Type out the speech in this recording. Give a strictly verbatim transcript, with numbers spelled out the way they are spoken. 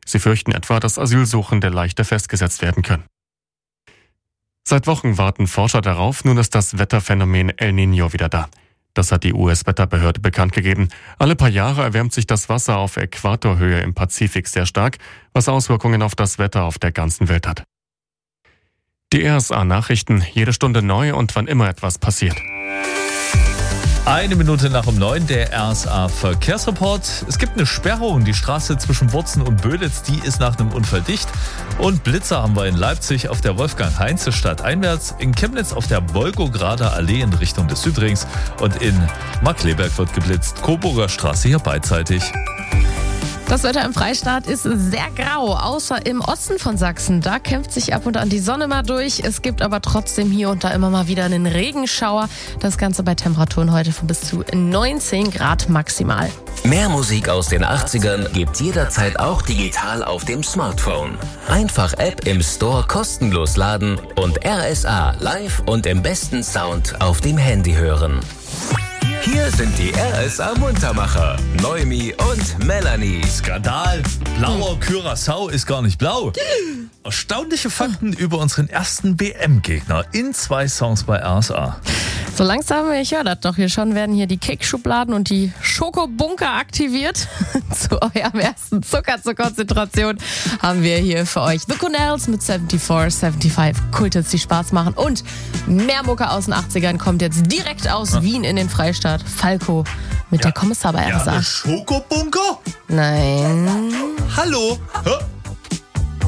Sie fürchten etwa, dass Asylsuchende leichter festgesetzt werden können. Seit Wochen warten Forscher darauf, nun ist das Wetterphänomen El Niño wieder da. Das hat die U S-Wetterbehörde bekannt gegeben. Alle paar Jahre erwärmt sich das Wasser auf Äquatorhöhe im Pazifik sehr stark, was Auswirkungen auf das Wetter auf der ganzen Welt hat. Die R S A-Nachrichten, jede Stunde neu und wann immer etwas passiert. Eine Minute nach um neun, der R S A-Verkehrsreport. Es gibt eine Sperrung. Die Straße zwischen Wurzen und Böditz, die ist nach einem Unfall dicht. Und Blitzer haben wir in Leipzig auf der Wolfgang-Heinze-Stadt einwärts, in Chemnitz auf der Wolgograder Allee in Richtung des Südrings und in Markkleeberg wird geblitzt. Coburger Straße hier beidseitig. Das Wetter im Freistaat ist sehr grau, außer im Osten von Sachsen. Da kämpft sich ab und an die Sonne mal durch. Es gibt aber trotzdem hier und da immer mal wieder einen Regenschauer. Das Ganze bei Temperaturen heute von bis zu neunzehn Grad maximal. Mehr Musik aus den achtzigern gibt's jederzeit auch digital auf dem Smartphone. Einfach App im Store kostenlos laden und R S A live und im besten Sound auf dem Handy hören. Hier sind die R S A-Muntermacher, Noemi und Melanie. Skandal! Blauer Curaçao ist gar nicht blau. Erstaunliche Fakten über unseren ersten W M-Gegner in zwei Songs bei R S A. So langsam, ich höre das doch hier schon, werden hier die Cake-Schubladen und die Schokobunker aktiviert. Zu eurem ersten Zucker zur Konzentration haben wir hier für euch The Cornells mit vierundsiebzig, fünfundsiebzig Kulthits, die Spaß machen. Und mehr Mucke aus den achtzigern kommt jetzt direkt aus Wien in den Freistaat. Falco mit Ja. der Kommissar bei R S A. Ja, Schokobunker? Nein. Hallo? Hä?